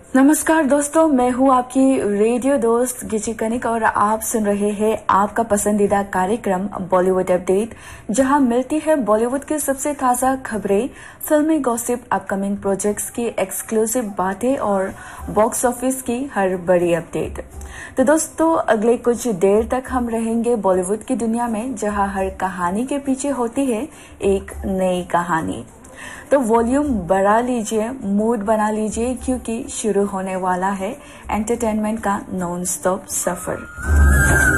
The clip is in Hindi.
नमस्कार दोस्तों, मैं हूँ आपकी रेडियो दोस्त गिची कनिक और आप सुन रहे हैं आपका पसंदीदा कार्यक्रम बॉलीवुड अपडेट, जहां मिलती है बॉलीवुड की सबसे ताजा खबरें, फिल्मी गॉसिप, अपकमिंग प्रोजेक्ट्स की एक्सक्लूसिव बातें और बॉक्स ऑफिस की हर बड़ी अपडेट। तो दोस्तों, अगले कुछ देर तक हम रहेंगे बॉलीवुड की दुनिया में, जहां हर कहानी के पीछे होती है एक नई कहानी। तो वॉल्यूम बढ़ा लीजिए, मूड बना लीजिए, क्योंकि शुरू होने वाला है एंटरटेनमेंट का नॉन स्टॉप सफर।